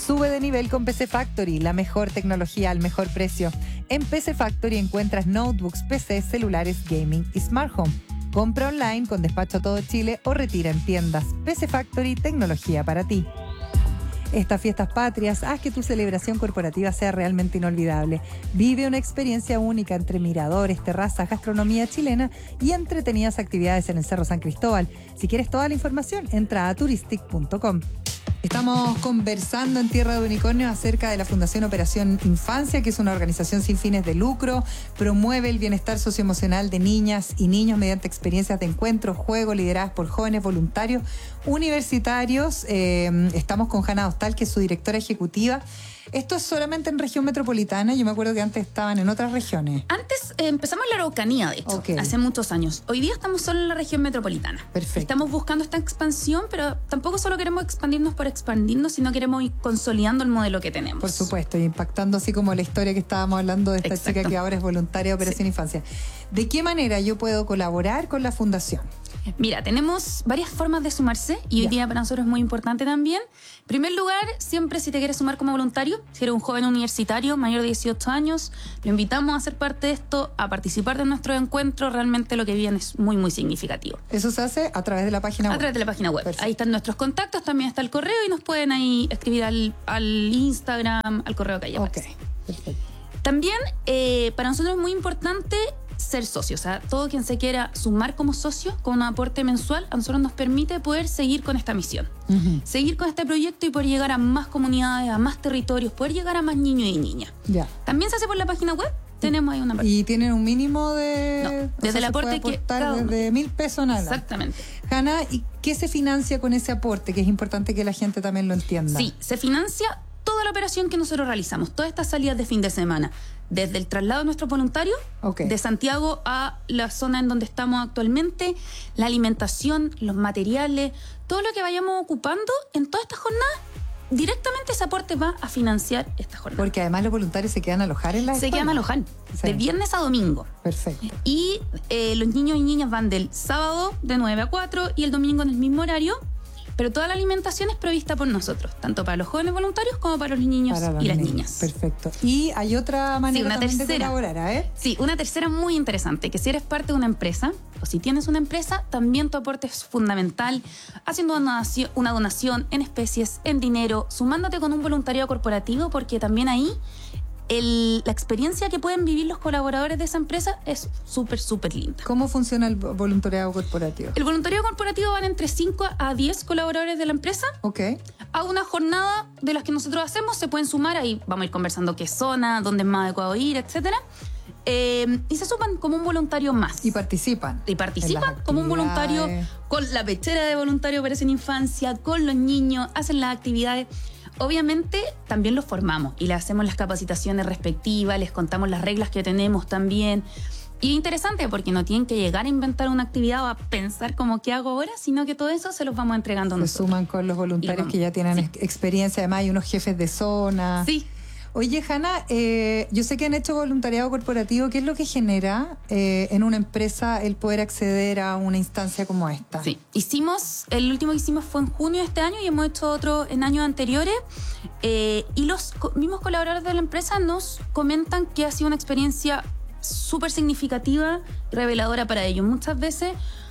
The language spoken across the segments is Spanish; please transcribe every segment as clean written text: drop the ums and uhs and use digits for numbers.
Sube de nivel con PC Factory, la mejor tecnología al mejor precio. En PC Factory encuentras notebooks, PCs, celulares, gaming y smart home. Compra online con despacho a todo Chile o retira en tiendas. PC Factory, tecnología para ti. Estas fiestas patrias, haz que tu celebración corporativa sea realmente inolvidable. Vive una experiencia única entre miradores, terrazas, gastronomía chilena y entretenidas actividades en el Cerro San Cristóbal. Si quieres toda la información, entra a turistic.com. Estamos conversando en Tierra de Unicornio acerca de la Fundación Operación Infancia, que es una organización sin fines de lucro, promueve el bienestar socioemocional de niñas y niños mediante experiencias de encuentro, juego, lideradas por jóvenes voluntarios universitarios. Estamos con Hanna Hostal, que es su directora ejecutiva. Esto es solamente en región metropolitana. Yo me acuerdo que antes estaban en otras regiones. Antes empezamos en la Araucanía, de hecho, hace muchos años. Hoy día estamos solo en la región metropolitana. Perfecto. Estamos buscando esta expansión, pero tampoco solo queremos expandirnos por expandirnos, sino queremos ir consolidando el modelo que tenemos. Por supuesto, y impactando así como la historia que estábamos hablando de esta Exacto. chica que ahora es voluntaria de Operación Infancia. ¿De qué manera yo puedo colaborar con la fundación? Mira, tenemos varias formas de sumarse y hoy día para nosotros es muy importante también. En primer lugar, siempre si te quieres sumar como voluntario, si eres un joven universitario mayor de 18 años, lo invitamos a ser parte de esto, a participar de nuestro encuentro. Realmente lo que viene es muy, muy significativo. Eso se hace a través de la página web. A través de la página web. Perfecto. Ahí están nuestros contactos, también está el correo y nos pueden ahí escribir al Instagram, al correo que haya aparece. Perfecto. También para nosotros es muy importante ser socio, o sea, todo quien se quiera sumar como socio con un aporte mensual, a nosotros nos permite poder seguir con esta misión, seguir con este proyecto y poder llegar a más comunidades, a más territorios, poder llegar a más niños y niñas. Ya. También se hace por la página web, tenemos ahí una parte. ¿Y tienen un mínimo de...? No, desde el aporte que cada uno. Desde 1.000 pesos en adelante. Exactamente. Hanna, ¿y qué se financia con ese aporte? Que es importante que la gente también lo entienda. Sí, se financia toda la operación que nosotros realizamos, todas estas salidas de fin de semana, desde el traslado de nuestros voluntarios, de Santiago a la zona en donde estamos actualmente, la alimentación, los materiales, todo lo que vayamos ocupando en toda esta jornada, directamente ese aporte va a financiar esta jornada. Porque además los voluntarios se quedan a alojar en la Se quedan a alojar, de viernes a domingo. Perfecto. Y los niños y niñas van del sábado de 9 a 4 y el domingo en el mismo horario. Pero toda la alimentación es provista por nosotros, tanto para los jóvenes voluntarios como para los niños y las niñas. Perfecto. Y hay otra manera también de colaborar, ¿eh? Sí, una tercera muy interesante, que si eres parte de una empresa, o si tienes una empresa, también tu aporte es fundamental, haciendo una donación en especies, en dinero, sumándote con un voluntariado corporativo, porque también ahí la experiencia que pueden vivir los colaboradores de esa empresa es súper, súper linda. ¿Cómo funciona el voluntariado corporativo? El voluntariado corporativo van entre 5 a 10 colaboradores de la empresa. A una jornada de las que nosotros hacemos, se pueden sumar, ahí vamos a ir conversando qué zona, dónde es más adecuado ir, etcétera. Y se suman como un voluntario más. Y participan. Y participan como un voluntario, con la pechera de voluntario Operación Infancia, con los niños, hacen las actividades. Obviamente también los formamos y les hacemos las capacitaciones respectivas, les contamos las reglas que tenemos también. Y es interesante porque no tienen que llegar a inventar una actividad o a pensar como qué hago ahora, sino que todo eso se los vamos entregando nosotros. Se suman con los voluntarios que ya tienen experiencia, además hay unos jefes de zona. Sí. Oye, Hanna, yo sé que han hecho voluntariado corporativo. ¿Qué es lo que genera en una empresa el poder acceder a una instancia como esta? Sí, el último que hicimos fue en junio de este año y hemos hecho otro en años anteriores. Y los mismos colaboradores de la empresa nos comentan que ha sido una experiencia súper significativa y reveladora para ellos. Muchas veces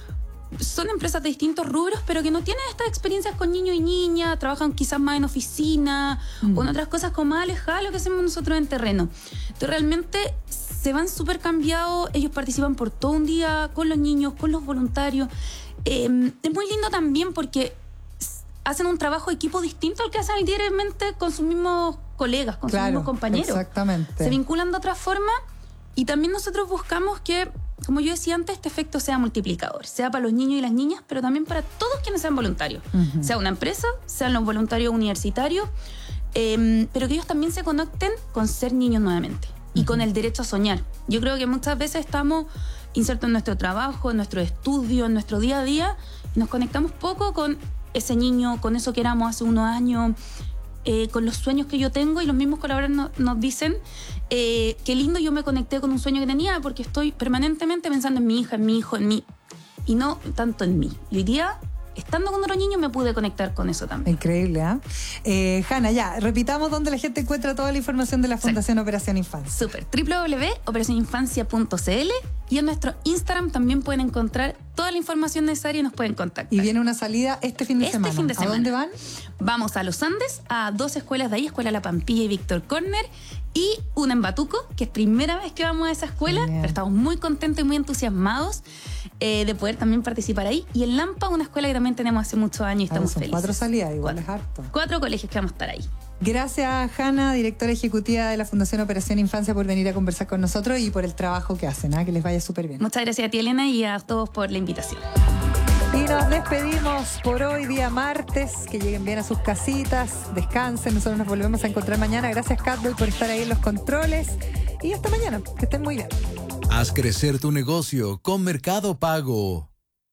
son empresas de distintos rubros, pero que no tienen estas experiencias con niños y niñas, trabajan quizás más en oficina o en otras cosas como más alejadas de lo que hacemos nosotros en terreno. Entonces realmente se van súper cambiados, ellos participan por todo un día con los niños, con los voluntarios. Es muy lindo también porque hacen un trabajo de equipo distinto al que hacen diariamente con sus mismos colegas, con sus mismos compañeros. Exactamente. Se vinculan de otra forma y también nosotros buscamos que, como yo decía antes, este efecto sea multiplicador, sea para los niños y las niñas, pero también para todos quienes sean voluntarios, sea una empresa, sean los voluntarios universitarios, pero que ellos también se conecten con ser niños nuevamente y con el derecho a soñar. Yo creo que muchas veces estamos insertos en nuestro trabajo, en nuestro estudio, en nuestro día a día, y nos conectamos poco con ese niño, con eso que éramos hace unos años, con los sueños que yo tengo, y los mismos colaboradores nos dicen qué lindo, yo me conecté con un sueño que tenía porque estoy permanentemente pensando en mi hija, en mi hijo, en mí, y no tanto en mí. Y hoy día, estando con otros niños, me pude conectar con eso también. Increíble, Hanna, ya, repitamos dónde la gente encuentra toda la información de la Fundación Operación Infancia. Súper, www.operacioninfancia.cl, y en nuestro Instagram también pueden encontrar toda la información necesaria y nos pueden contactar. Y viene una salida este fin de semana. ¿A dónde van? Vamos a Los Andes, a 2 escuelas de ahí, Escuela La Pampilla y Víctor Corner, y una en Batuco, que es primera vez que vamos a esa escuela, pero estamos muy contentos y muy entusiasmados de poder también participar ahí. Y en Lampa, una escuela que también tenemos hace muchos años y estamos felices. 4 salidas, igual es harto. 4 colegios que vamos a estar ahí. Gracias, Hanna, directora ejecutiva de la Fundación Operación Infancia, por venir a conversar con nosotros y por el trabajo que hacen, que les vaya súper bien. Muchas gracias a ti, Elena, y a todos por la invitación. Y nos despedimos por hoy, día martes. Que lleguen bien a sus casitas, descansen. Nosotros nos volvemos a encontrar mañana. Gracias, Catboy, por estar ahí en los controles. Y hasta mañana. Que estén muy bien. Haz crecer tu negocio con Mercado Pago.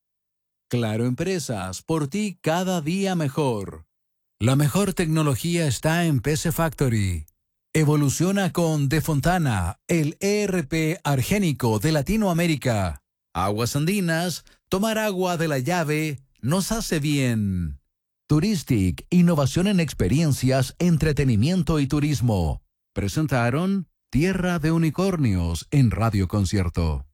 Claro Empresas, por ti cada día mejor. La mejor tecnología está en PC Factory. Evoluciona con De Fontana, el ERP argénico de Latinoamérica. Aguas Andinas, tomar agua de la llave nos hace bien. Touristic, innovación en experiencias, entretenimiento y turismo. Presentaron Tierra de Unicornios en Radio Concierto.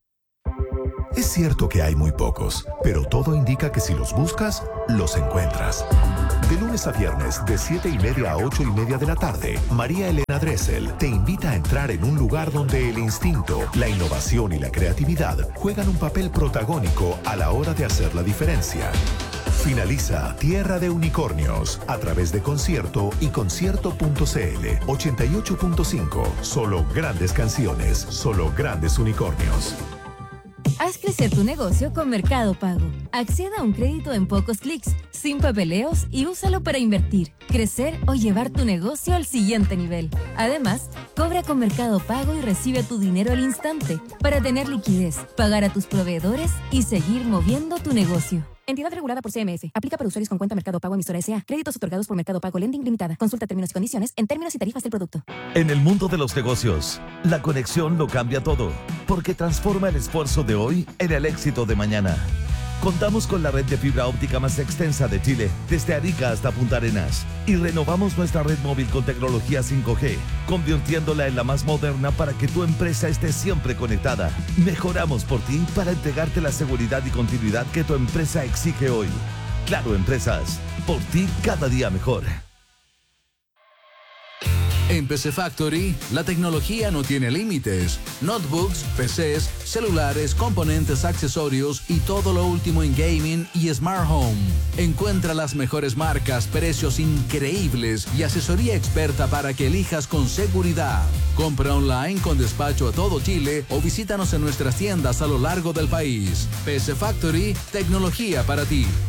Es cierto que hay muy pocos, pero todo indica que si los buscas, los encuentras. De lunes a viernes, de 7:30 a 8:30 de la tarde, María Elena Dressel te invita a entrar en un lugar donde el instinto, la innovación y la creatividad juegan un papel protagónico a la hora de hacer la diferencia. Finaliza Tierra de Unicornios a través de Concierto y Concierto.cl 88.5. Solo grandes canciones, solo grandes unicornios. Haz crecer tu negocio con Mercado Pago. Acceda a un crédito en pocos clics, sin papeleos, y úsalo para invertir, crecer o llevar tu negocio al siguiente nivel. Además, cobra con Mercado Pago y recibe tu dinero al instante para tener liquidez, pagar a tus proveedores y seguir moviendo tu negocio. Entidad regulada por CMF. Aplica para usuarios con cuenta Mercado Pago emisora S.A. Créditos otorgados por Mercado Pago Lending Limitada. Consulta términos y condiciones en términos y tarifas del producto. En el mundo de los negocios, la conexión lo cambia todo, porque transforma el esfuerzo de hoy en el éxito de mañana. Contamos con la red de fibra óptica más extensa de Chile, desde Arica hasta Punta Arenas, y renovamos nuestra red móvil con tecnología 5G, convirtiéndola en la más moderna para que tu empresa esté siempre conectada. Mejoramos por ti para entregarte la seguridad y continuidad que tu empresa exige hoy. Claro Empresas, por ti cada día mejor. En PC Factory, la tecnología no tiene límites. Notebooks, PCs, celulares, componentes, accesorios y todo lo último en gaming y smart home. Encuentra las mejores marcas, precios increíbles y asesoría experta para que elijas con seguridad. Compra online con despacho a todo Chile o visítanos en nuestras tiendas a lo largo del país. PC Factory, tecnología para ti.